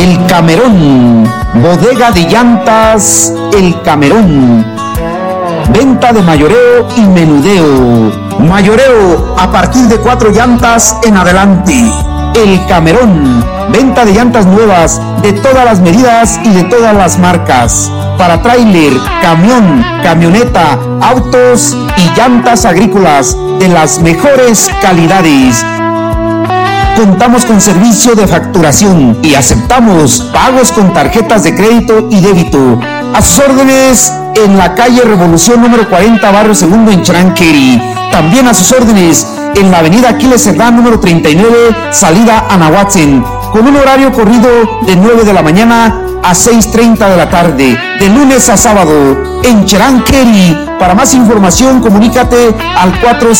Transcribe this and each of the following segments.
El Camerón, bodega de llantas El Camerón. Venta de mayoreo y menudeo. Mayoreo a partir de 4 llantas en adelante. El Camerón, venta de llantas nuevas de todas las medidas y de todas las marcas. Para tráiler, camión, camioneta, autos y llantas agrícolas de las mejores calidades. Contamos con servicio de facturación y aceptamos pagos con tarjetas de crédito y débito. A sus órdenes en la calle Revolución número 40, barrio Segundo en Charanqueri. También a sus órdenes en la avenida Aquiles Cerdán número 39, salida a Nahuatzen, con un horario corrido de 9 de la mañana a 6:30 de la tarde, de lunes a sábado, en Charanqueri. Para más información, comunícate al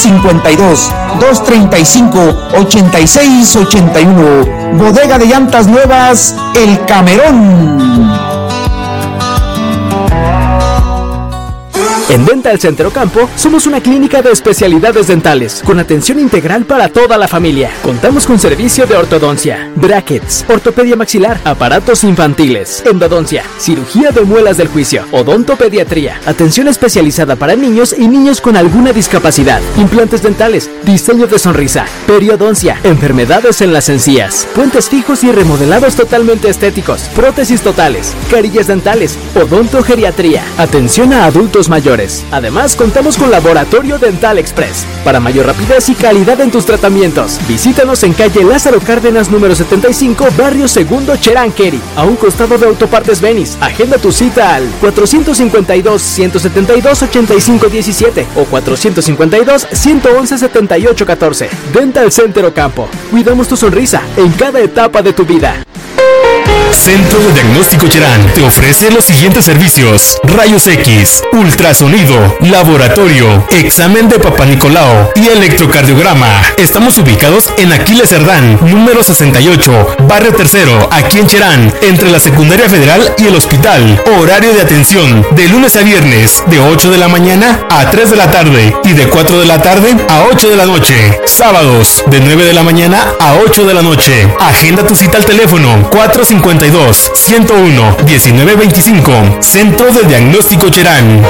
452-235-8681. Bodega de llantas nuevas, El Camerón. En Dental Center Ocampo somos una clínica de especialidades dentales con atención integral para toda la familia. Contamos con servicio de ortodoncia, brackets, ortopedia maxilar, aparatos infantiles, endodoncia, cirugía de muelas del juicio, odontopediatría, atención especializada para niños y niños con alguna discapacidad, implantes dentales, diseño de sonrisa, periodoncia, enfermedades en las encías, puentes fijos y remodelados totalmente estéticos, prótesis totales, carillas dentales, odontogeriatría, atención a adultos mayores. Además, contamos con Laboratorio Dental Express para mayor rapidez y calidad en tus tratamientos. Visítanos en calle Lázaro Cárdenas número 75, barrio Segundo, Charanqueri, a un costado de Autopartes Benis. Agenda tu cita al 452-172-8517 o 452-111-7814. Dental Center Ocampo. Cuidamos tu sonrisa en cada etapa de tu vida. Centro de Diagnóstico Cherán te ofrece los siguientes servicios: rayos X, ultrasonido, laboratorio, examen de Papá Nicolau y electrocardiograma. Estamos ubicados en Aquiles Cerdán, número 68, barrio Tercero, aquí en Cherán, entre la Secundaria Federal y el hospital. Horario de atención de lunes a viernes, de 8 de la mañana a 3 de la tarde y de 4 de la tarde a 8 de la noche. Sábados, de 9 de la mañana a 8 de la noche. Agenda tu cita al teléfono 452-101-1925. Centro de Diagnóstico Cherán.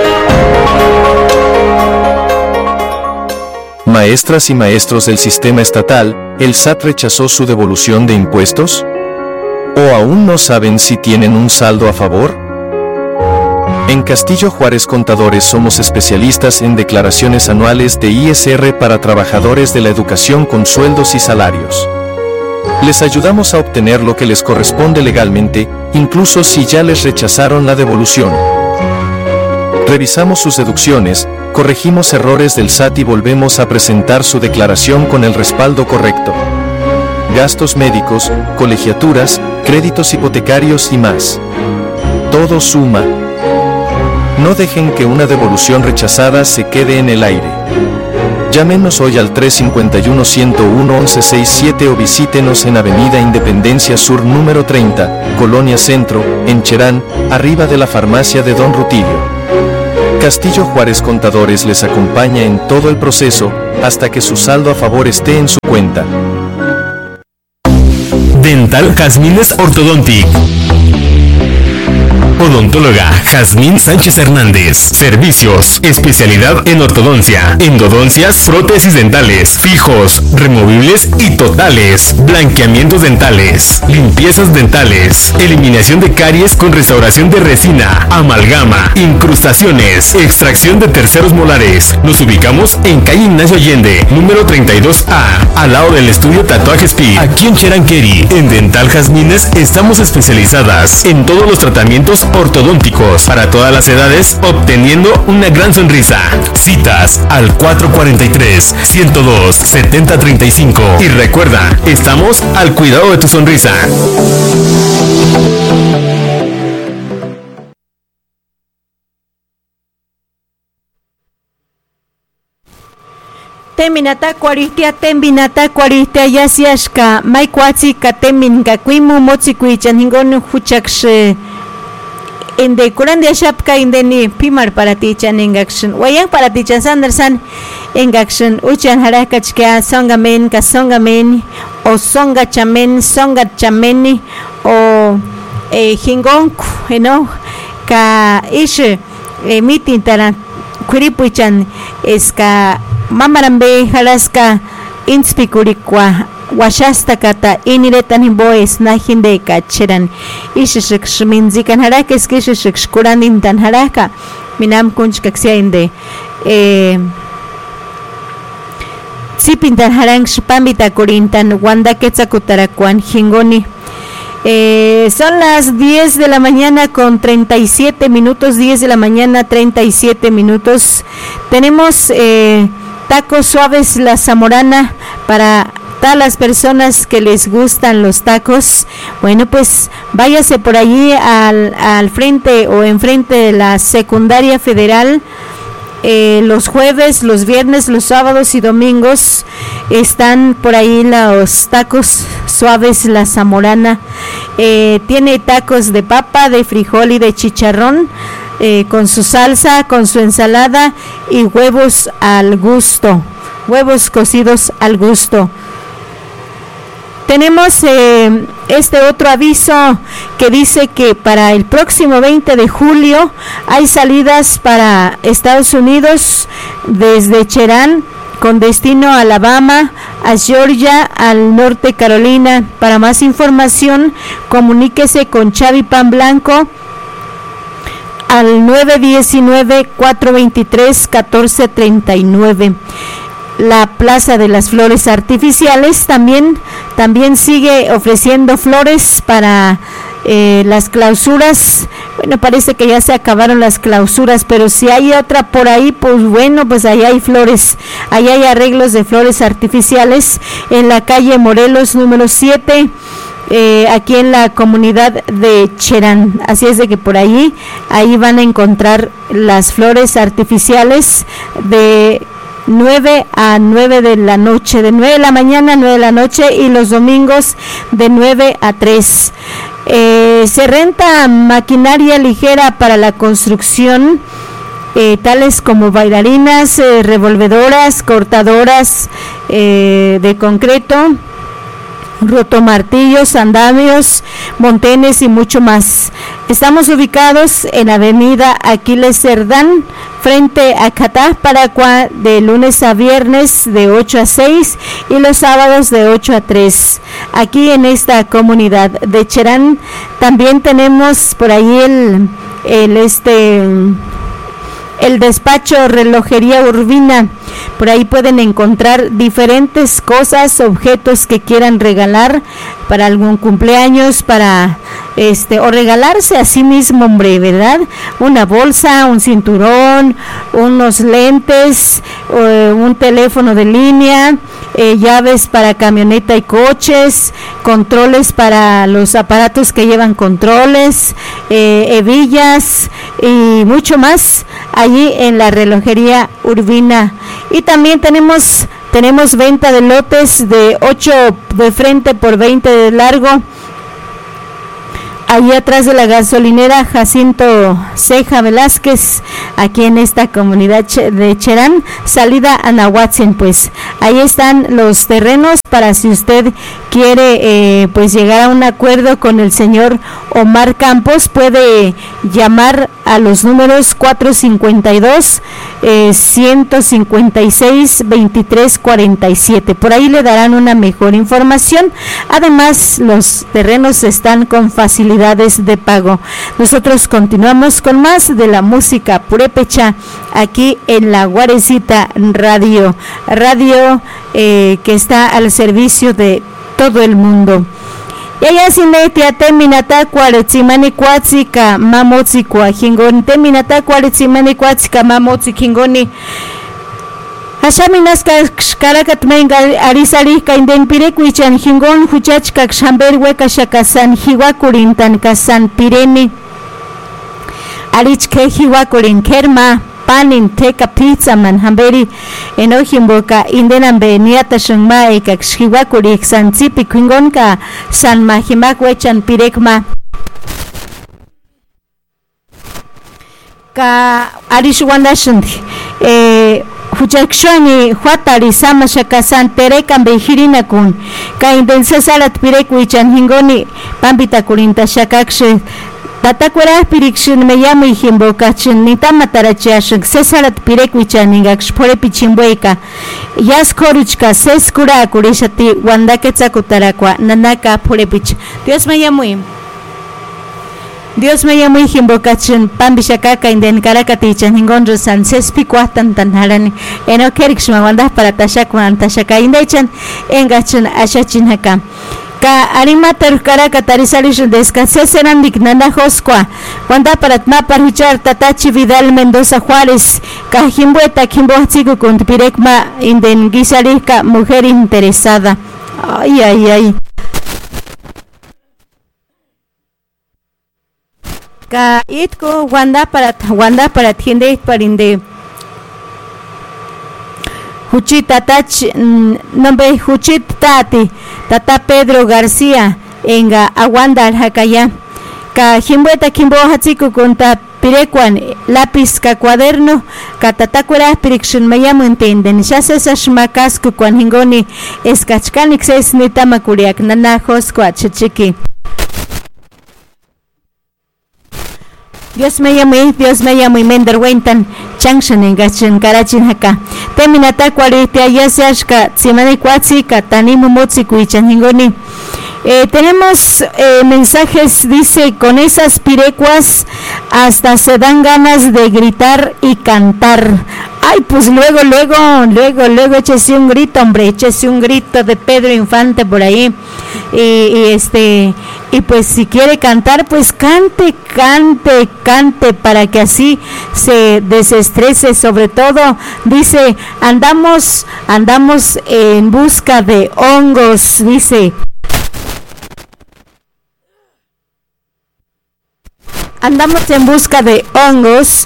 Maestras y maestros del sistema estatal, ¿el SAT rechazó su devolución de impuestos? ¿O aún no saben si tienen un saldo a favor? En Castillo Juárez Contadores somos especialistas en declaraciones anuales de ISR para trabajadores de la educación con sueldos y salarios. Les ayudamos a obtener lo que les corresponde legalmente, incluso si ya les rechazaron la devolución. Revisamos sus deducciones, corregimos errores del SAT y volvemos a presentar su declaración con el respaldo correcto. Gastos médicos, colegiaturas, créditos hipotecarios y más. Todo suma. No dejen que una devolución rechazada se quede en el aire. Llámenos hoy al 351-101-1167 o visítenos en Avenida Independencia Sur número 30, Colonia Centro, en Cherán, arriba de la farmacia de Don Rutilio. Castillo Juárez Contadores les acompaña en todo el proceso, hasta que su saldo a favor esté en su cuenta. Dental Jazmines Ortodontic. Odontóloga Jazmín Sánchez Hernández. Servicios: especialidad en ortodoncia, endodoncias, prótesis dentales, fijos, removibles y totales, blanqueamientos dentales, limpiezas dentales, eliminación de caries con restauración de resina, amalgama, incrustaciones, extracción de terceros molares. Nos ubicamos en calle Ignacio Allende, número 32A, al lado del estudio Tatuajes Pi, aquí en Charanqueri. En Dental Jazmines estamos especializadas en todos los tratamientos ortodónticos para todas las edades, obteniendo una gran sonrisa. Citas al 443-102-7035 y recuerda, estamos al cuidado de tu sonrisa. Teminata cuaristia tembinata cuaristia yasiashka maikwatsi teminka kuimu motsikuichan hingon huchaksh inde kurandia shapka indeni pimar para tichan ingaction wayang para tichan sandersan ingaction uchan harakachka songamen o songa chameni o hingonku no ka ish mitin tara kuripuichan eska mamarambe halaska inspikurikwa washasta kata iniretan himboes najinde kacheran ishishik shminzikan haraka eskishishik shkuranintan haraka minam kunchkaksiainde sipintan harang shpambita kurintan wanda quetzakutarakuan hingoni. Son las 10 de la mañana con 37 minutos, 10 de la mañana 37 minutos. Tenemos tacos suaves La Zamorana para todas las personas que les gustan los tacos. Bueno, pues váyase por allí al frente o enfrente de la Secundaria Federal. Los jueves, los viernes, los sábados y domingos están por ahí los tacos suaves La Zamorana. Tiene tacos de papa, de frijol y de chicharrón, con su salsa, con su ensalada y huevos al gusto, huevos cocidos al gusto. Tenemos este otro aviso que dice que para el próximo 20 de julio hay salidas para Estados Unidos desde Cherán con destino a Alabama, a Georgia, al norte Carolina. Para más información, comuníquese con Xavi Pan Blanco al 919-423-1439. La Plaza de las Flores Artificiales también sigue ofreciendo flores para las clausuras. Bueno, parece que ya se acabaron las clausuras, pero si hay otra por ahí, pues bueno, pues ahí hay flores, ahí hay arreglos de flores artificiales en la calle Morelos número 7, aquí en la comunidad de Cherán. Así es de que por ahí van a encontrar las flores artificiales de 9 a 9 de la noche, de 9 de la mañana a 9 de la noche, y los domingos de 9 a 3. Se renta maquinaria ligera para la construcción, tales como bailarinas, revolvedoras, cortadoras de concreto, rotomartillos, andamios, montenes y mucho más. Estamos ubicados en Avenida Aquiles Cerdán, frente a Catá-Paracua, de lunes a viernes de 8 a 6 y los sábados de 8 a 3. Aquí en esta comunidad de Cherán también tenemos por ahí el despacho Relojería Urbina. Por ahí pueden encontrar diferentes cosas, objetos que quieran regalar para algún cumpleaños, para o regalarse a sí mismo, hombre, ¿verdad? Una bolsa, un cinturón, unos lentes, un teléfono de línea, llaves para camioneta y coches, controles para los aparatos que llevan controles, hebillas y mucho más allí en la Relojería Urbina. Y también tenemos venta de lotes de 8 de frente por 20 de largo, allí atrás de la gasolinera Jacinto Ceja Velázquez, aquí en esta comunidad de Cherán, salida a Nahuatzin. Pues ahí están los terrenos para si usted quiere pues llegar a un acuerdo con el señor Omar Campos. Puede llamar a los números 452-156-2347. Por ahí le darán una mejor información. Además, los terrenos están con facilidades de pago. Nosotros continuamos con más de la música purépecha aquí en la Guarecita Radio que está al servicio de todo el mundo. Yaya sinete teminata cuaretzimani cuatzika mamotzi cuajingoni teminata cuaretzimani cuatzika mamotzi kingoni Hashaminas karakat menga arisari kainden pirekuichan hingon huchachka kshamberwe kashakasan hiwakurintan kasan pireni arichke hiwakurin kerma panin teka pizza man hamberi enojimboka indenambe niata shungma eka hiwakuri san tsipi kwingonka san mahimak wechan pirekma ka arishwanda shundi Huchakshani Huatari Sama Shakasan Terekan Behirina Kun Kainden Cesarat Pirekuichan Hingoni Pampita Kurinta Shakakshe Tatakwara Pirikshun me llamo y Jimbokachin Nitama Tarachashik Cesarat Pirekuichan Ingaksh Pore Pichimbueka Yas Koruchka Seskura Kurishati Wandaketzakutaraqua Nanaka Pore Pich Dios me llamo y Jimbokachin Pambishakaka Inden Karakaticha Ningonro San Sespicuatan Tanharani Enokerikshma Wandas para Tashakwan Tashaka Indechan Engachin Ashachinhaka Ka Arimater Karakatarisarish Descanserandik Nanda Josqua Wanda para Tmapar Huchar Tatachi Vidal Mendoza Juárez Ka Jimbueta Kimbochiku con Pirekma Inden Guisarika Mujer Interesada. Ay Ka itko Wanda para tiende parinde Huchit Tatach nombre Huchit Tati Tata Pedro García enga Aguanda Alhacaya Ka Jimbueta Kimbo Hatsiku Kunta Pirecuan lápiz ka cuaderno ka tatacuera pirikshun mayamo entienden ya se sashmakasku cuan hingoni escachcanik seis nitamakuriak nanajos cuachichiki. Dios me llamo y menderwentan changshan en gachin karachin haka teminata cuarita yasiashka tsimane cuatzi katanimu motzi kuichan hingoni. Tenemos mensajes, dice, con esas pirecuas hasta se dan ganas de gritar y cantar. Ay, pues luego, échese un grito, hombre, échese un grito de Pedro Infante por ahí. Y pues si quiere cantar, pues cante para que así se desestrese. Sobre todo, dice, andamos en busca de hongos, dice. Andamos en busca de hongos,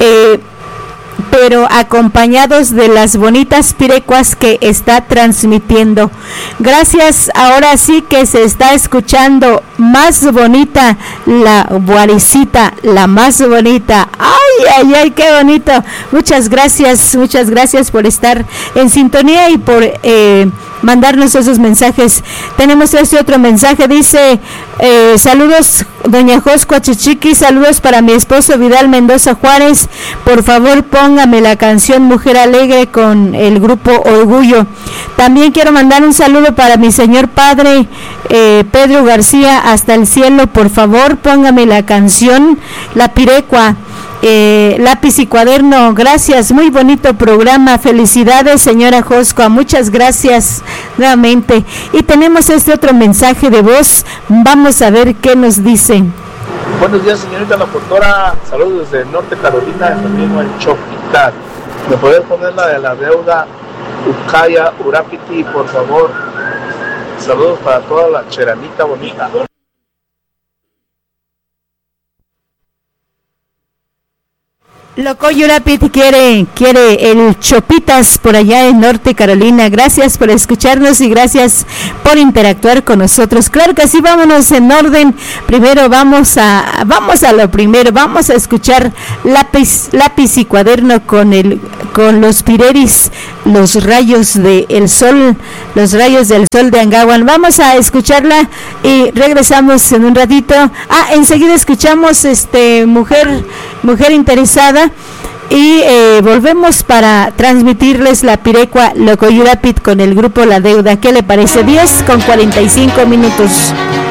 pero acompañados de las bonitas pirecuas que está transmitiendo. Gracias, ahora sí que se está escuchando más bonita la guaricita, la más bonita. Ay, qué bonito. Muchas gracias por estar en sintonía y por mandarnos esos mensajes. Tenemos otro mensaje, dice, saludos doña Joscua Chichiqui, saludos para mi esposo Vidal Mendoza Juárez, por favor póngame la canción Mujer Alegre con el grupo Orgullo. También quiero mandar un saludo para mi señor padre Pedro García hasta el cielo, por favor póngame la canción La Pirecua. Lápiz y cuaderno, gracias, muy bonito programa, felicidades señora Joscoa, muchas gracias nuevamente. Y tenemos otro mensaje de voz, vamos a ver qué nos dice. Buenos días señorita locutora, saludos desde Norte Carolina, el mismo el Chopital. ¿Me puedes poner la de la deuda Ucaya Urapiti, por favor? Saludos para toda la cheranita bonita. Loco Yurapit quiere el Chopitas por allá en Norte Carolina. Gracias por escucharnos y gracias por interactuar con nosotros. Claro que sí, vámonos en orden. Primero vamos a lo primero. Vamos a escuchar lápiz y cuaderno con los Pireris, los rayos del sol de Angawan. Vamos a escucharla y regresamos en un ratito. Enseguida escuchamos Mujer Interesada. Y volvemos para transmitirles la pirecua Locoyurapit con el grupo La Deuda. ¿Qué le parece? 10:45.